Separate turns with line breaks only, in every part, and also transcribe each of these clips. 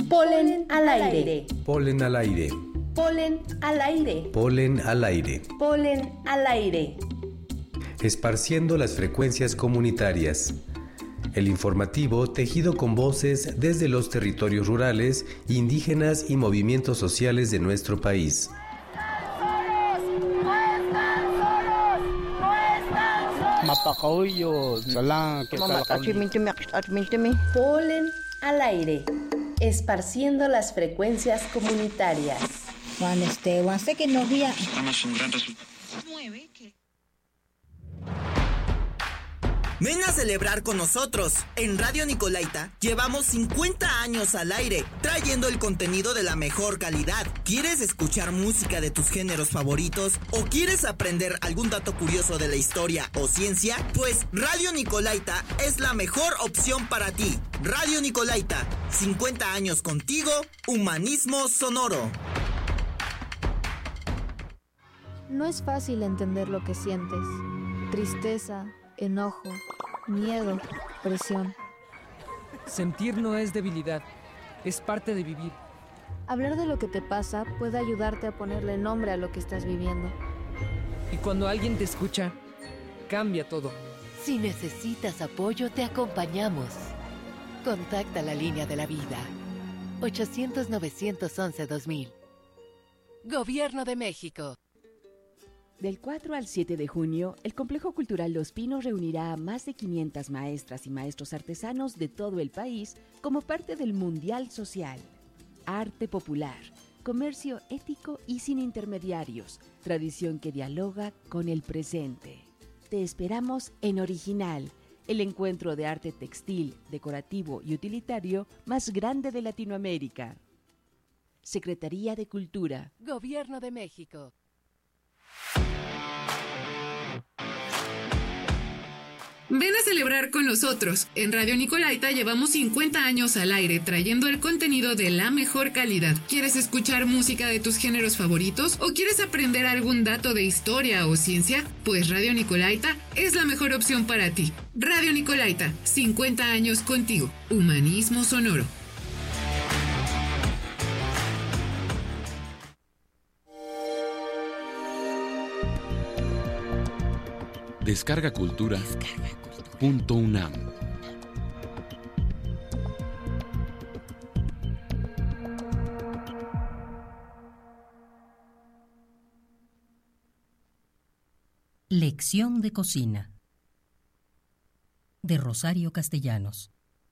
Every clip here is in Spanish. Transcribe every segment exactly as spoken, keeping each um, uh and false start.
Polen al aire.
Polen al aire.
Polen al aire.
Polen al aire.
Polen al aire.
Esparciendo las frecuencias comunitarias. El informativo tejido con voces desde los territorios rurales, indígenas y movimientos sociales de nuestro país.
Polen al aire. Esparciendo las frecuencias comunitarias.
Juan Esteban, sé que nos vía.
Un gran resultado. Ven a celebrar con nosotros. En Radio Nicolaita llevamos cincuenta años al aire, trayendo el contenido de la mejor calidad. ¿Quieres escuchar música de tus géneros favoritos? ¿O quieres aprender algún dato curioso de la historia o ciencia? Pues Radio Nicolaita es la mejor opción para ti. Radio Nicolaita, cincuenta años contigo, humanismo sonoro.
No es fácil entender lo que sientes. Tristeza, enojo, miedo, presión.
Sentir no es debilidad, es parte de vivir.
Hablar de lo que te pasa puede ayudarte a ponerle nombre a lo que estás viviendo.
Y cuando alguien te escucha, cambia todo.
Si necesitas apoyo, te acompañamos. Contacta la línea de la vida. ochocientos, novecientos once, dos mil. Gobierno de México.
Del cuatro al siete de junio, el Complejo Cultural Los Pinos reunirá a más de quinientas maestras y maestros artesanos de todo el país como parte del Mundial Social. Arte popular, comercio ético y sin intermediarios, tradición que dialoga con el presente. Te esperamos en Original, el encuentro de arte textil, decorativo y utilitario más grande de Latinoamérica. Secretaría de Cultura.
Gobierno de México.
Ven a celebrar con nosotros. En Radio Nicolaita llevamos cincuenta años al aire, trayendo el contenido de la mejor calidad. ¿Quieres escuchar música de tus géneros favoritos? ¿O quieres aprender algún dato de historia o ciencia? Pues Radio Nicolaita es la mejor opción para ti. Radio Nicolaita, cincuenta años contigo. Humanismo sonoro.
Descarga Cultura. Punto UNAM.
Lección de cocina de Rosario Castellanos.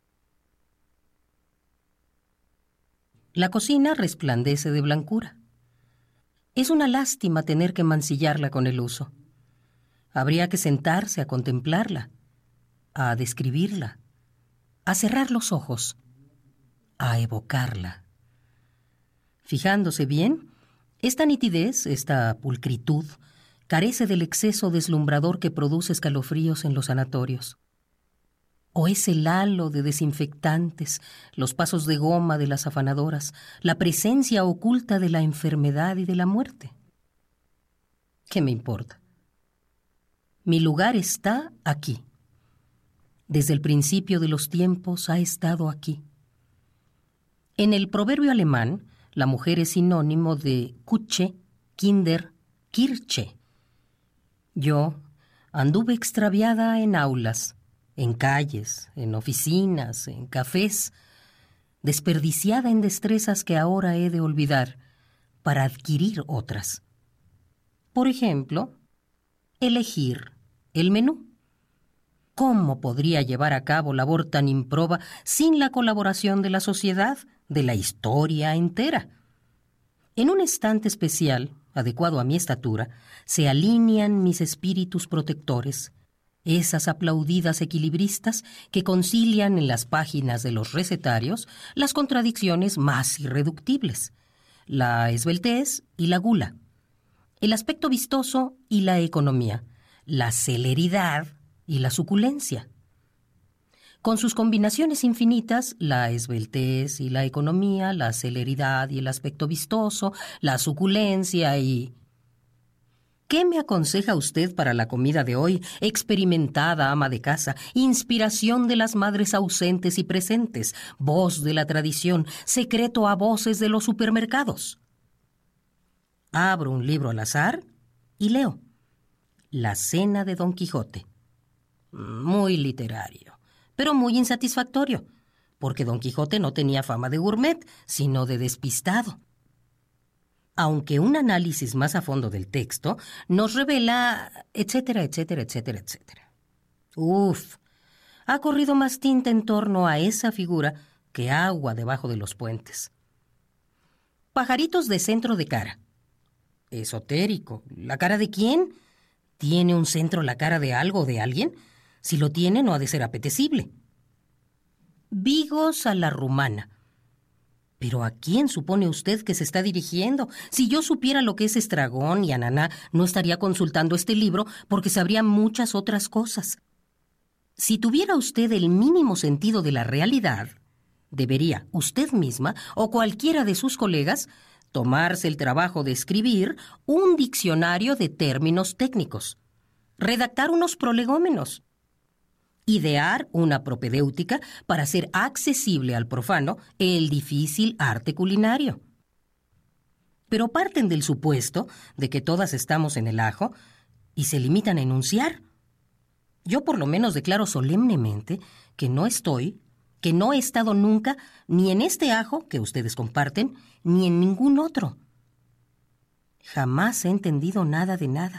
La cocina resplandece de blancura. Es una lástima tener que mancillarla con el uso. Habría que sentarse a contemplarla, a describirla, a cerrar los ojos, a evocarla. Fijándose bien, esta nitidez, esta pulcritud, carece del exceso deslumbrador que produce escalofríos en los sanatorios. O es el halo de desinfectantes, los pasos de goma de las afanadoras, la presencia oculta de la enfermedad y de la muerte. ¿Qué me importa? Mi lugar está aquí. Desde el principio de los tiempos ha estado aquí. En el proverbio alemán, la mujer es sinónimo de Kutsche, Kinder, Kirche. Yo anduve extraviada en aulas, en calles, en oficinas, en cafés, desperdiciada en destrezas que ahora he de olvidar para adquirir otras. Por ejemplo, elegir el menú. ¿Cómo podría llevar a cabo labor tan improba sin la colaboración de la sociedad, de la historia entera? En un estante especial, adecuado a mi estatura, se alinean mis espíritus protectores, esas aplaudidas equilibristas que concilian en las páginas de los recetarios las contradicciones más irreductibles, la esbeltez y la gula, el aspecto vistoso y la economía, la celeridad y la suculencia. Con sus combinaciones infinitas, la esbeltez y la economía, la celeridad y el aspecto vistoso, la suculencia y... ¿Qué me aconseja usted para la comida de hoy, experimentada ama de casa, inspiración de las madres ausentes y presentes, voz de la tradición, secreto a voces de los supermercados? Abro un libro al azar y leo La cena de Don Quijote. Muy literario, pero muy insatisfactorio, porque Don Quijote no tenía fama de gourmet, sino de despistado. Aunque un análisis más a fondo del texto nos revela, etcétera, etcétera, etcétera, etcétera. Uf, ha corrido más tinta en torno a esa figura que agua debajo de los puentes. Pajaritos de centro de cara. Esotérico. ¿La cara de quién? ¿Tiene un centro la cara de algo o de alguien? Si lo tiene, no ha de ser apetecible. Vigos a la rumana. ¿Pero a quién supone usted que se está dirigiendo? Si yo supiera lo que es estragón y ananá, no estaría consultando este libro porque sabría muchas otras cosas. Si tuviera usted el mínimo sentido de la realidad, debería usted misma o cualquiera de sus colegas tomarse el trabajo de escribir un diccionario de términos técnicos, redactar unos prolegómenos, idear una propedéutica para hacer accesible al profano el difícil arte culinario. Pero parten del supuesto de que todas estamos en el ajo y se limitan a enunciar. Yo por lo menos declaro solemnemente que no estoy, que no he estado nunca ni en este ajo que ustedes comparten, ni en ningún otro. Jamás he entendido nada de nada.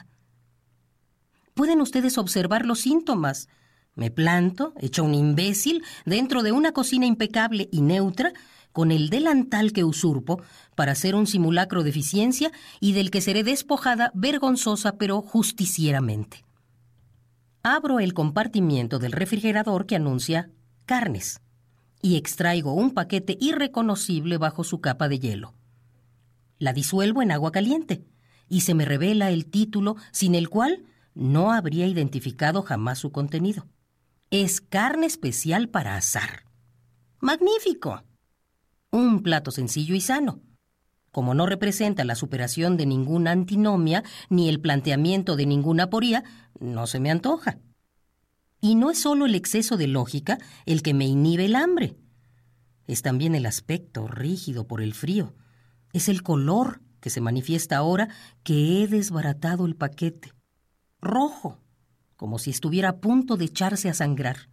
Pueden ustedes observar los síntomas. Me planto, hecho un imbécil, dentro de una cocina impecable y neutra, con el delantal que usurpo para hacer un simulacro de eficiencia y del que seré despojada vergonzosa pero justicieramente. Abro el compartimiento del refrigerador que anuncia carnes y extraigo un paquete irreconocible bajo su capa de hielo. La disuelvo en agua caliente y se me revela el título sin el cual no habría identificado jamás su contenido. Es carne especial para asar. ¡Magnífico! Un plato sencillo y sano. Como no representa la superación de ninguna antinomia ni el planteamiento de ninguna aporía, no se me antoja. Y no es solo el exceso de lógica el que me inhibe el hambre. Es también el aspecto rígido por el frío. Es el color que se manifiesta ahora que he desbaratado el paquete. Rojo, como si estuviera a punto de echarse a sangrar.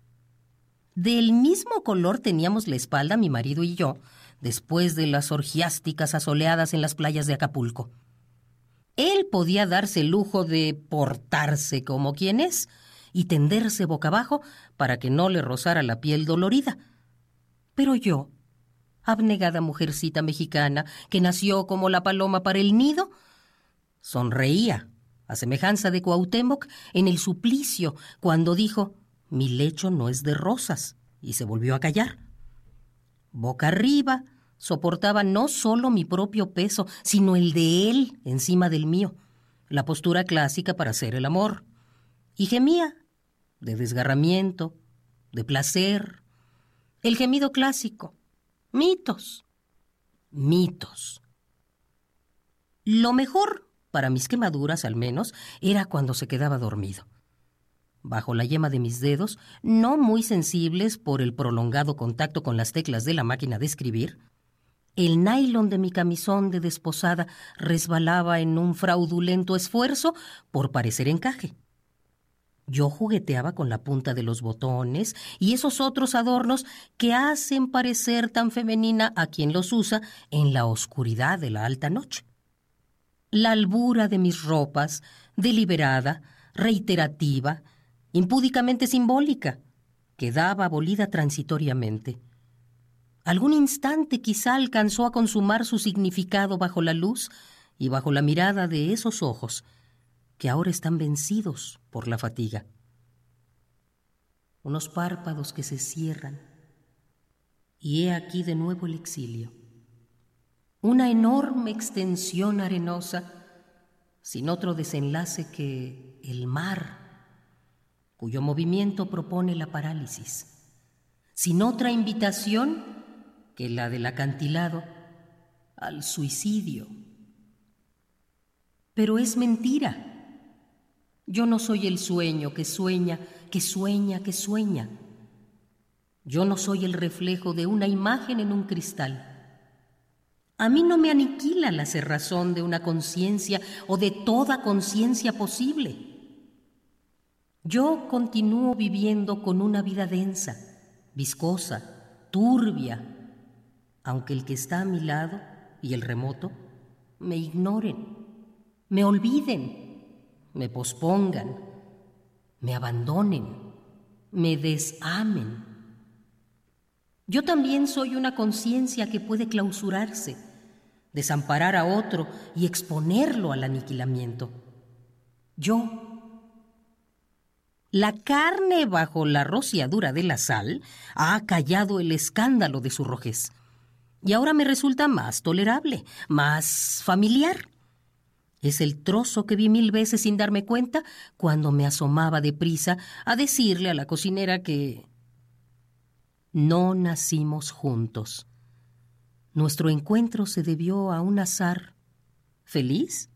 Del mismo color teníamos la espalda mi marido y yo, después de las orgiásticas asoleadas en las playas de Acapulco. Él podía darse el lujo de portarse como quien es y tenderse boca abajo para que no le rozara la piel dolorida. Pero yo, abnegada mujercita mexicana que nació como la paloma para el nido, sonreía a semejanza de Cuauhtémoc en el suplicio cuando dijo: «Mi lecho no es de rosas», y se volvió a callar. Boca arriba, soportaba no solo mi propio peso, sino el de él encima del mío, la postura clásica para hacer el amor. Y gemía, de desgarramiento, de placer, el gemido clásico. Mitos, mitos. Lo mejor, para mis quemaduras al menos, era cuando se quedaba dormido. Bajo la yema de mis dedos, no muy sensibles por el prolongado contacto con las teclas de la máquina de escribir, el nylon de mi camisón de desposada resbalaba en un fraudulento esfuerzo por parecer encaje. Yo jugueteaba con la punta de los botones y esos otros adornos que hacen parecer tan femenina a quien los usa en la oscuridad de la alta noche. La albura de mis ropas, deliberada, reiterativa, impúdicamente simbólica, quedaba abolida transitoriamente. Algún instante quizá alcanzó a consumar su significado bajo la luz y bajo la mirada de esos ojos que ahora están vencidos por la fatiga. Unos párpados que se cierran, y he aquí de nuevo el exilio. Una enorme extensión arenosa, sin otro desenlace que el mar, cuyo movimiento propone la parálisis, sin otra invitación que la del acantilado al suicidio. Pero es mentira. Yo no soy el sueño que sueña, que sueña, que sueña. Yo no soy el reflejo de una imagen en un cristal. A mí no me aniquila la cerrazón de una conciencia o de toda conciencia posible. Yo continúo viviendo con una vida densa, viscosa, turbia, aunque el que está a mi lado y el remoto me ignoren, me olviden, me pospongan, me abandonen, me desamen. Yo también soy una conciencia que puede clausurarse, desamparar a otro y exponerlo al aniquilamiento. Yo, la carne bajo la rociadura de la sal, ha callado el escándalo de su rojez, y ahora me resulta más tolerable, más familiar. Es el trozo que vi mil veces sin darme cuenta cuando me asomaba deprisa a decirle a la cocinera que no nacimos juntos. Nuestro encuentro se debió a un azar. ¿Feliz?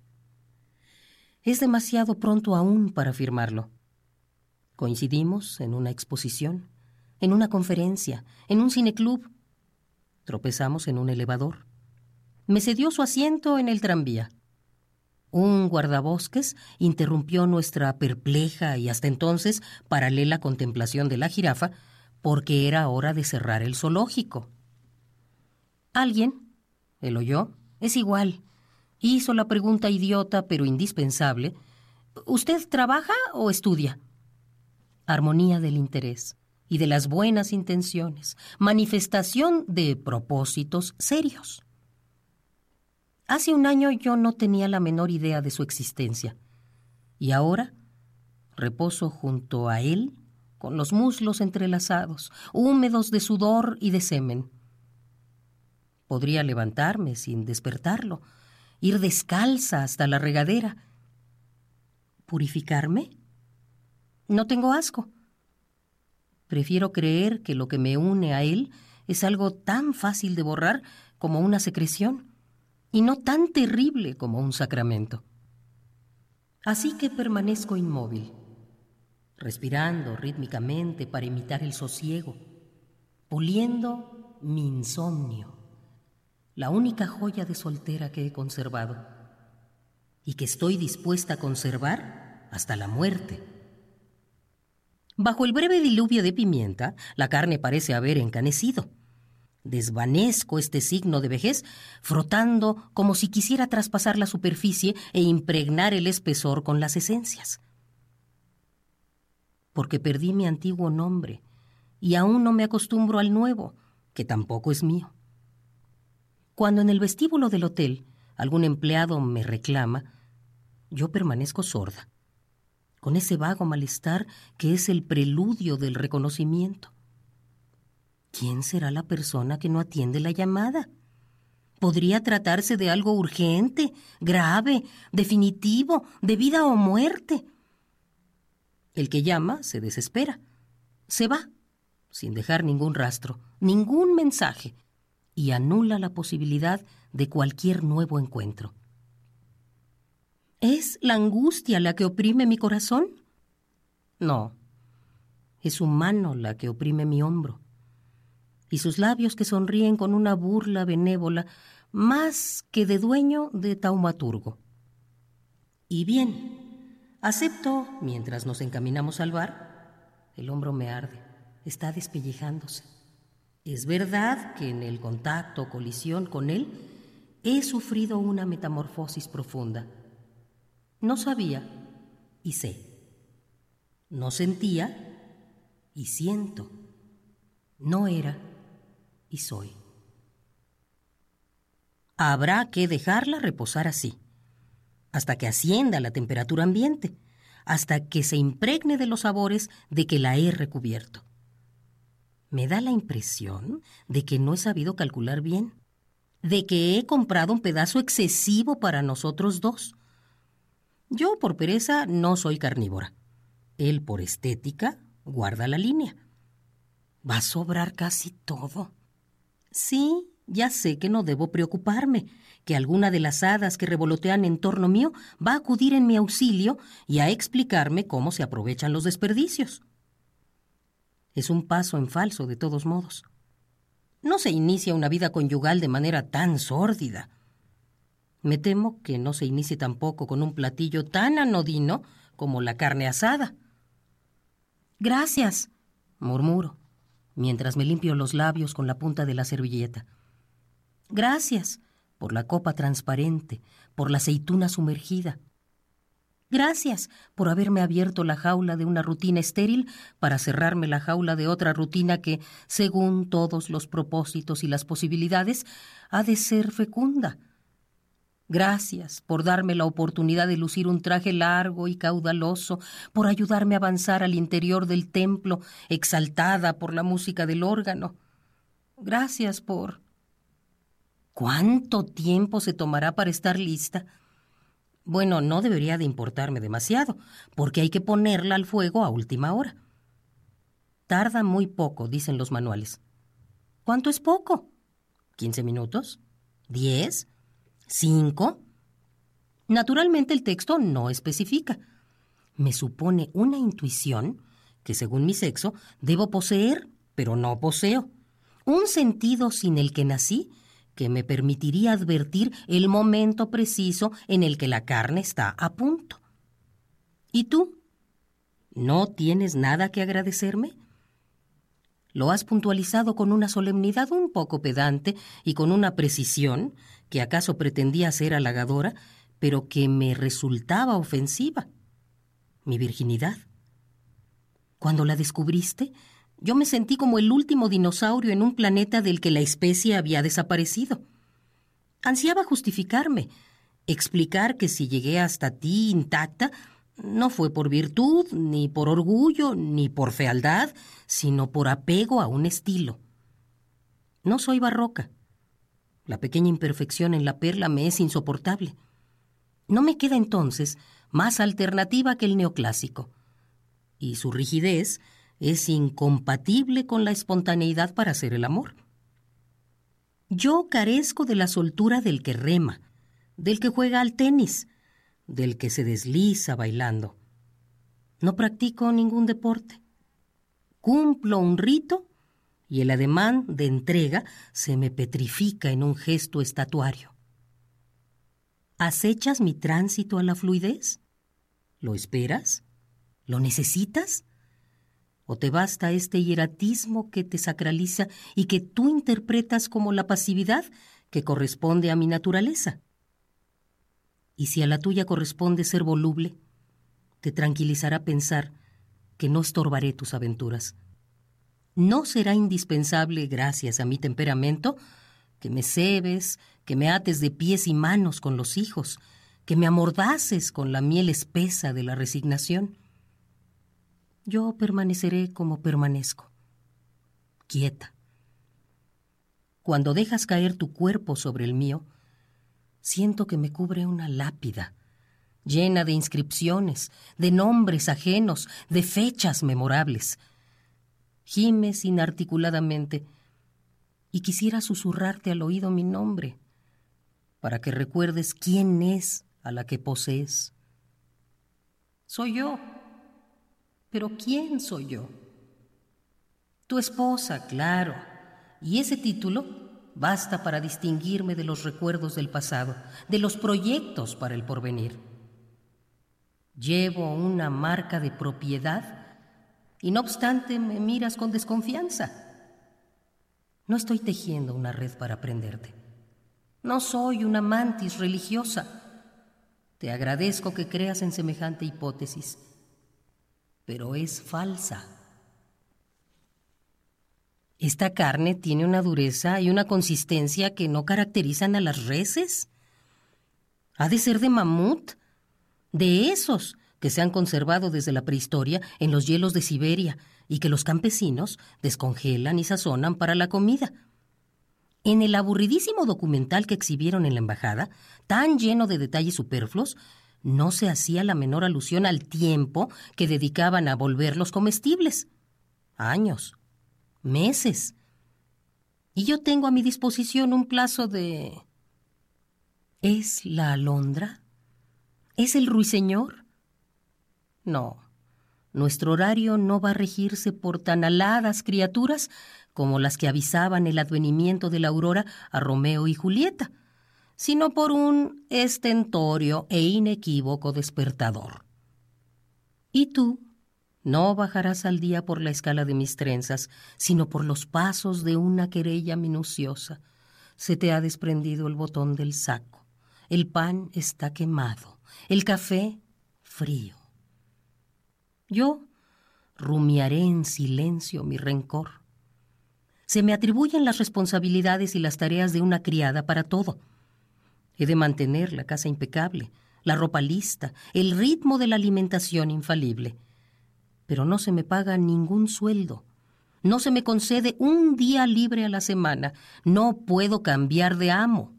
Es demasiado pronto aún para afirmarlo. Coincidimos en una exposición, en una conferencia, en un cineclub. Tropezamos en un elevador. Me cedió su asiento en el tranvía. Un guardabosques interrumpió nuestra perpleja y hasta entonces paralela contemplación de la jirafa, porque era hora de cerrar el zoológico. Alguien, él o yo, es igual, hizo la pregunta idiota pero indispensable: ¿usted trabaja o estudia? Armonía del interés y de las buenas intenciones, manifestación de propósitos serios. Hace un año yo no tenía la menor idea de su existencia, y ahora reposo junto a él con los muslos entrelazados, húmedos de sudor y de semen. Podría levantarme sin despertarlo, ir descalza hasta la regadera. ¿Purificarme? No tengo asco. Prefiero creer que lo que me une a él es algo tan fácil de borrar como una secreción, y no tan terrible como un sacramento. Así que permanezco inmóvil, respirando rítmicamente para imitar el sosiego, puliendo mi insomnio, la única joya de soltera que he conservado y que estoy dispuesta a conservar hasta la muerte. Bajo el breve diluvio de pimienta, la carne parece haber encanecido. Desvanezco este signo de vejez frotando como si quisiera traspasar la superficie e impregnar el espesor con las esencias. Porque perdí mi antiguo nombre y aún no me acostumbro al nuevo, que tampoco es mío. Cuando en el vestíbulo del hotel algún empleado me reclama, yo permanezco sorda, con ese vago malestar que es el preludio del reconocimiento. ¿Quién será la persona que no atiende la llamada? Podría tratarse de algo urgente, grave, definitivo, de vida o muerte. El que llama se desespera, se va, sin dejar ningún rastro, ningún mensaje, y anula la posibilidad de cualquier nuevo encuentro. ¿Es la angustia la que oprime mi corazón? No, es su mano la que oprime mi hombro, y sus labios que sonríen con una burla benévola más que de dueño de taumaturgo. Y bien, acepto mientras nos encaminamos al bar. El hombro me arde, está despellejándose. Es verdad que en el contacto o colisión con él he sufrido una metamorfosis profunda. No sabía y sé. No sentía y siento. No era y soy. Habrá que dejarla reposar así, hasta que ascienda la temperatura ambiente, hasta que se impregne de los sabores de que la he recubierto. Me da la impresión de que no he sabido calcular bien, de que he comprado un pedazo excesivo para nosotros dos. Yo por pereza no soy carnívora. Él por estética guarda la línea. Va a sobrar casi todo. Sí, Ya sé que no debo preocuparme, que alguna de las hadas que revolotean en torno mío va a acudir en mi auxilio y a explicarme cómo se aprovechan los desperdicios. Es un paso en falso, de todos modos. No se inicia una vida conyugal de manera tan sórdida. Me temo que no se inicie tampoco con un platillo tan anodino como la carne asada. «Gracias», murmuro, mientras me limpio los labios con la punta de la servilleta. «Gracias por la copa transparente, por la aceituna sumergida. Gracias por haberme abierto la jaula de una rutina estéril para cerrarme la jaula de otra rutina que, según todos los propósitos y las posibilidades, ha de ser fecunda. Gracias por darme la oportunidad de lucir un traje largo y caudaloso, por ayudarme a avanzar al interior del templo, exaltada por la música del órgano. Gracias por... ¿Cuánto tiempo se tomará para estar lista? Bueno, no debería de importarme demasiado, porque hay que ponerla al fuego a última hora. Tarda muy poco, dicen los manuales. ¿Cuánto es poco? ¿Quince minutos? ¿Diez? ¿Cinco? Naturalmente el texto no especifica. Me supone una intuición que, según mi sexo, debo poseer, pero no poseo. Un sentido sin el que nací, que me permitiría advertir el momento preciso en el que la carne está a punto. ¿Y tú? ¿No tienes nada que agradecerme? Lo has puntualizado con una solemnidad un poco pedante y con una precisión que acaso pretendía ser halagadora, pero que me resultaba ofensiva. Mi virginidad. Cuando la descubriste, yo me sentí como el último dinosaurio en un planeta del que la especie había desaparecido. Ansiaba justificarme, explicar que si llegué hasta ti intacta, no fue por virtud, ni por orgullo, ni por fealdad, sino por apego a un estilo. No soy barroca. La pequeña imperfección en la perla me es insoportable. No me queda entonces más alternativa que el neoclásico, y su rigidez es incompatible con la espontaneidad para hacer el amor. Yo carezco de la soltura del que rema, del que juega al tenis, del que se desliza bailando. No practico ningún deporte. Cumplo un rito y el ademán de entrega se me petrifica en un gesto estatuario. ¿Acechas mi tránsito a la fluidez? ¿Lo esperas? ¿Lo necesitas? ¿O te basta este hieratismo que te sacraliza y que tú interpretas como la pasividad que corresponde a mi naturaleza? Y si a la tuya corresponde ser voluble, te tranquilizará pensar que no estorbaré tus aventuras. No será indispensable, gracias a mi temperamento, que me cebes, que me ates de pies y manos con los hijos, que me amordaces con la miel espesa de la resignación. Yo permaneceré como permanezco, quieta. Cuando dejas caer tu cuerpo sobre el mío, siento que me cubre una lápida, llena de inscripciones, de nombres ajenos, de fechas memorables. Gimes inarticuladamente y quisiera susurrarte al oído mi nombre, para que recuerdes quién es a la que posees. Soy yo. ¿Pero quién soy yo? Tu esposa, claro, y ese título basta para distinguirme de los recuerdos del pasado, de los proyectos para el porvenir. Llevo una marca de propiedad y no obstante me miras con desconfianza. No estoy tejiendo una red para prenderte. No soy una mantis religiosa. Te agradezco que creas en semejante hipótesis, pero es falsa. Esta carne tiene una dureza y una consistencia que no caracterizan a las reses. ¿Ha de ser de mamut? De esos que se han conservado desde la prehistoria en los hielos de Siberia y que los campesinos descongelan y sazonan para la comida. En el aburridísimo documental que exhibieron en la embajada, tan lleno de detalles superfluos, no se hacía la menor alusión al tiempo que dedicaban a volverlos comestibles. Años, meses. Y yo tengo a mi disposición un plazo de... ¿Es la alondra? ¿Es el ruiseñor? No, nuestro horario no va a regirse por tan aladas criaturas como las que avisaban el advenimiento de la aurora a Romeo y Julieta, sino por un estentorio e inequívoco despertador. Y tú no bajarás al día por la escala de mis trenzas, sino por los pasos de una querella minuciosa. Se te ha desprendido el botón del saco, el pan está quemado, el café frío. Yo rumiaré en silencio mi rencor. Se me atribuyen las responsabilidades y las tareas de una criada para todo. He de mantener la casa impecable, la ropa lista, el ritmo de la alimentación infalible. Pero no se me paga ningún sueldo. No se me concede un día libre a la semana. No puedo cambiar de amo.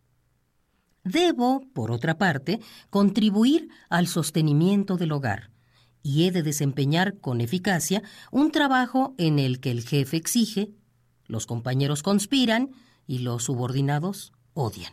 Debo, por otra parte, contribuir al sostenimiento del hogar y he de desempeñar con eficacia un trabajo en el que el jefe exige, los compañeros conspiran y los subordinados odian.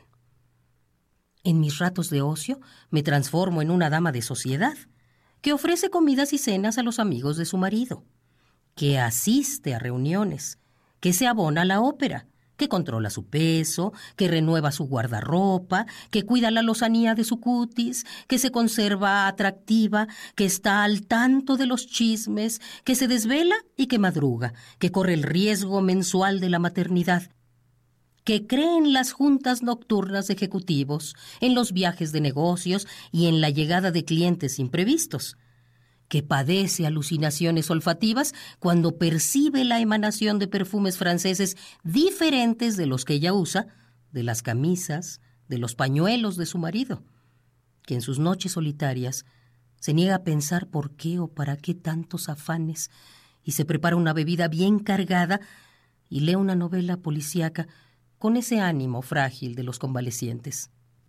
En mis ratos de ocio me transformo en una dama de sociedad que ofrece comidas y cenas a los amigos de su marido, que asiste a reuniones, que se abona a la ópera, que controla su peso, que renueva su guardarropa, que cuida la lozanía de su cutis, que se conserva atractiva, que está al tanto de los chismes, que se desvela y que madruga, que corre el riesgo mensual de la maternidad, que cree en las juntas nocturnas de ejecutivos, en los viajes de negocios y en la llegada de clientes imprevistos, que padece alucinaciones olfativas cuando percibe la emanación de perfumes franceses diferentes de los que ella usa, de las camisas, de los pañuelos de su marido, que en sus noches solitarias se niega a pensar por qué o para qué tantos afanes y se prepara una bebida bien cargada y lee una novela policíaca con ese ánimo frágil de los convalecientes.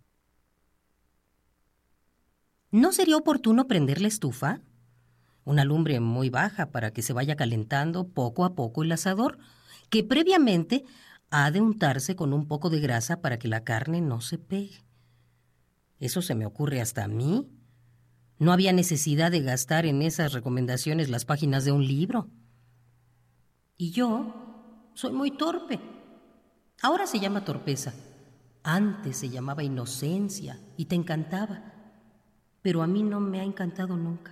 ¿No sería oportuno prender la estufa? Una lumbre muy baja para que se vaya calentando poco a poco el asador, que previamente ha de untarse con un poco de grasa para que la carne no se pegue. Eso se me ocurre hasta a mí. No había necesidad de gastar en esas recomendaciones las páginas de un libro. Y yo soy muy torpe. Ahora se llama torpeza. Antes se llamaba inocencia y te encantaba. Pero a mí no me ha encantado nunca.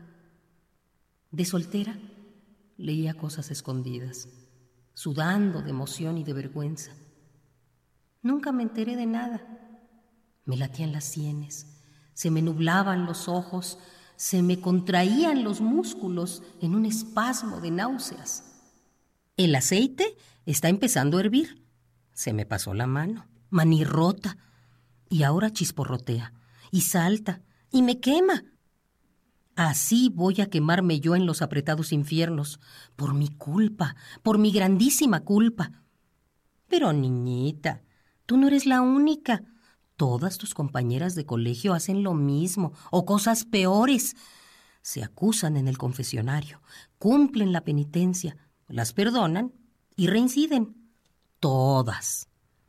De soltera, leía cosas escondidas, sudando de emoción y de vergüenza. Nunca me enteré de nada. Me latían las sienes, se me nublaban los ojos, se me contraían los músculos en un espasmo de náuseas. El aceite está empezando a hervir. Se me pasó la mano, manirrota, y ahora chisporrotea, y salta, y me quema. Así voy a quemarme yo en los apretados infiernos, por mi culpa, por mi grandísima culpa. Pero, niñita, tú no eres la única. Todas tus compañeras de colegio hacen lo mismo, o cosas peores. Se acusan en el confesionario, cumplen la penitencia, las perdonan y reinciden. Todas.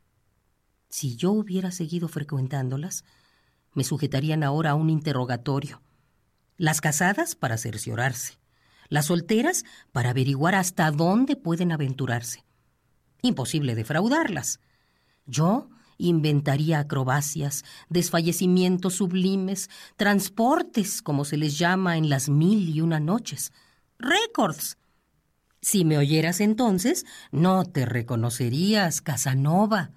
Si yo hubiera seguido frecuentándolas, me sujetarían ahora a un interrogatorio. Las casadas para cerciorarse, las solteras para averiguar hasta dónde pueden aventurarse. Imposible defraudarlas. Yo inventaría acrobacias, desfallecimientos sublimes, transportes, como se les llama en las mil y una noches, récords. Si me oyeras entonces, no te reconocerías, Casanova.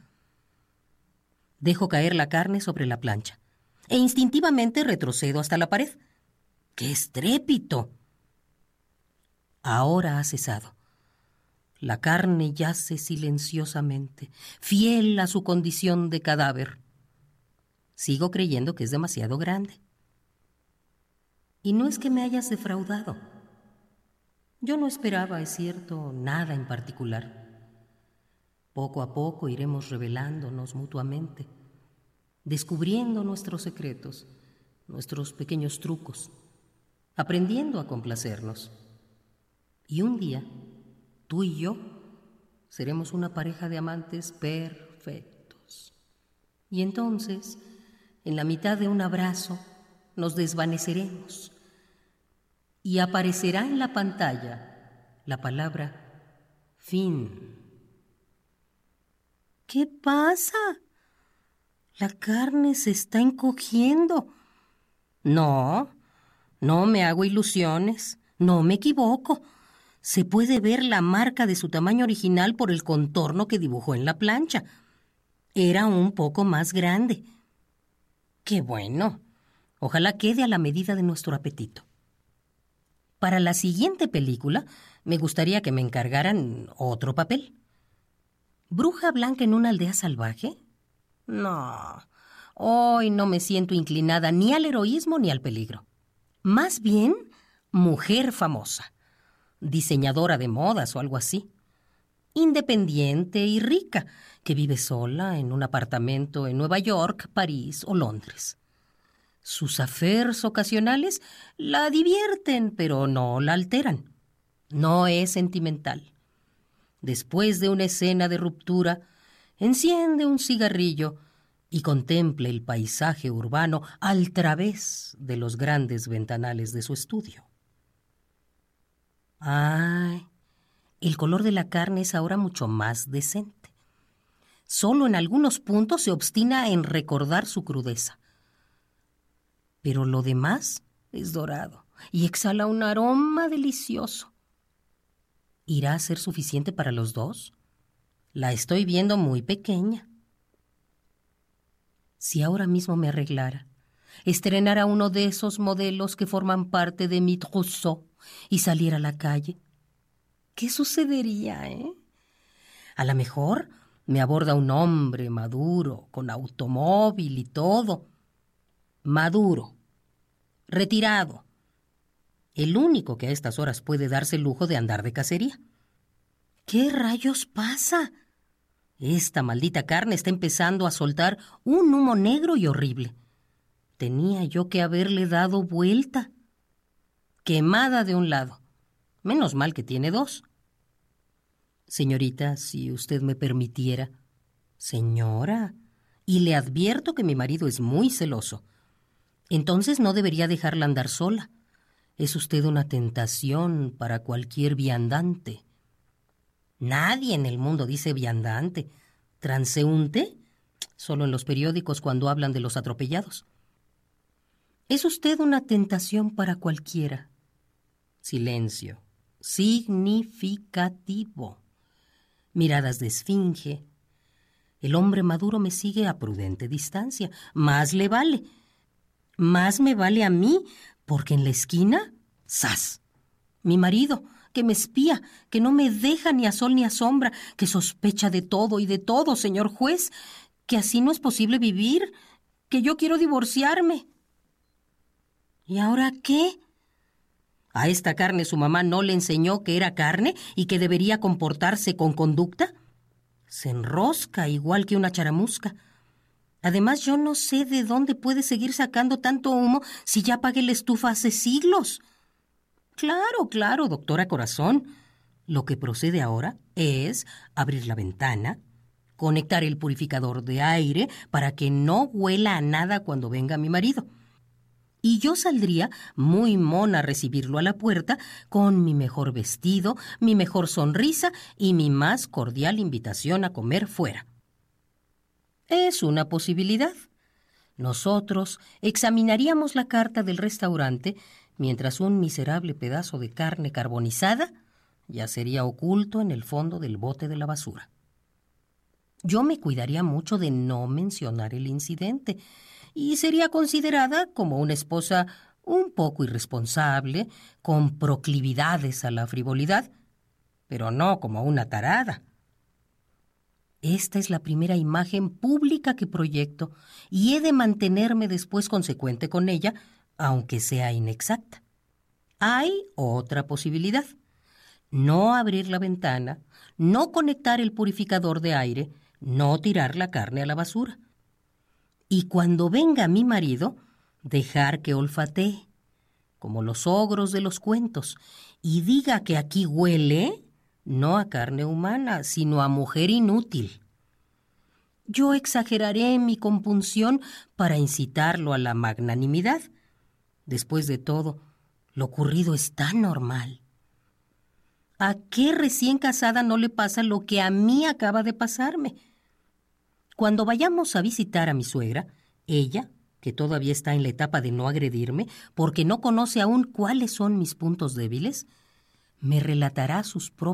Dejo caer la carne sobre la plancha e instintivamente retrocedo hasta la pared. ¡Qué estrépito! Ahora ha cesado. La carne yace silenciosamente, fiel a su condición de cadáver. Sigo creyendo que es demasiado grande. Y no es que me hayas defraudado. Yo no esperaba, es cierto, nada en particular. Poco a poco iremos revelándonos mutuamente, descubriendo nuestros secretos, nuestros pequeños trucos, aprendiendo a complacernos. Y un día, tú y yo seremos una pareja de amantes perfectos. Y entonces, en la mitad de un abrazo, nos desvaneceremos y aparecerá en la pantalla la palabra fin. ¿Qué pasa? La carne se está encogiendo. No, no me hago ilusiones, no me equivoco. Se puede ver la marca de su tamaño original por el contorno que dibujó en la plancha. Era un poco más grande. ¡Qué bueno! Ojalá quede a la medida de nuestro apetito. Para la siguiente película, me gustaría que me encargaran otro papel. ¿Bruja blanca en una aldea salvaje? No, hoy no me siento inclinada ni al heroísmo ni al peligro. Más bien, mujer famosa, diseñadora de modas o algo así. Independiente y rica, que vive sola en un apartamento en Nueva York, París o Londres. Sus affairs ocasionales la divierten, pero no la alteran. No es sentimental. Después de una escena de ruptura, enciende un cigarrillo y contempla el paisaje urbano al través de los grandes ventanales de su estudio. ¡Ay! El color de la carne es ahora mucho más decente. Solo en algunos puntos se obstina en recordar su crudeza. Pero lo demás es dorado y exhala un aroma delicioso. ¿Irá a ser suficiente para los dos? La estoy viendo muy pequeña. Si ahora mismo me arreglara, estrenara uno de esos modelos que forman parte de mi trousseau y saliera a la calle, ¿qué sucedería, eh? A lo mejor me aborda un hombre maduro, con automóvil y todo. Maduro, retirado, el único que a estas horas puede darse el lujo de andar de cacería. ¿Qué rayos pasa? Esta maldita carne está empezando a soltar un humo negro y horrible. Tenía yo que haberle dado vuelta. Quemada de un lado. Menos mal que tiene dos. Señorita, si usted me permitiera. Señora, y le advierto que mi marido es muy celoso. Entonces no debería dejarla andar sola. Es usted una tentación para cualquier viandante. Nadie en el mundo dice viandante. ¿Transeúnte? Solo en los periódicos cuando hablan de los atropellados. Es usted una tentación para cualquiera. Silencio. Significativo. Miradas de esfinge. El hombre maduro me sigue a prudente distancia. Más le vale. Más me vale a mí, porque en la esquina, ¡zas! Mi marido, que me espía, que no me deja ni a sol ni a sombra, que sospecha de todo y de todo, señor juez, que así no es posible vivir, que yo quiero divorciarme. ¿Y ahora qué? ¿A esta carne su mamá no le enseñó que era carne y que debería comportarse con conducta? Se enrosca igual que una charamusca. Además, yo no sé de dónde puede seguir sacando tanto humo si ya apagué la estufa hace siglos. Claro, claro, doctora Corazón. Lo que procede ahora es abrir la ventana, conectar el purificador de aire para que no huela a nada cuando venga mi marido. Y yo saldría muy mona a recibirlo a la puerta con mi mejor vestido, mi mejor sonrisa y mi más cordial invitación a comer fuera. Es una posibilidad. Nosotros examinaríamos la carta del restaurante mientras un miserable pedazo de carne carbonizada yacería oculto en el fondo del bote de la basura. Yo me cuidaría mucho de no mencionar el incidente y sería considerada como una esposa un poco irresponsable, con proclividades a la frivolidad, pero no como una tarada. Esta es la primera imagen pública que proyecto y he de mantenerme después consecuente con ella, aunque sea inexacta. Hay otra posibilidad. No abrir la ventana, no conectar el purificador de aire, no tirar la carne a la basura. Y cuando venga mi marido, dejar que olfatee, como los ogros de los cuentos, y diga que aquí huele, no a carne humana, sino a mujer inútil. Yo exageraré mi compunción para incitarlo a la magnanimidad. Después de todo, lo ocurrido es tan normal. ¿A qué recién casada no le pasa lo que a mí acaba de pasarme? Cuando vayamos a visitar a mi suegra, ella, que todavía está en la etapa de no agredirme, porque no conoce aún cuáles son mis puntos débiles, me relatará sus propios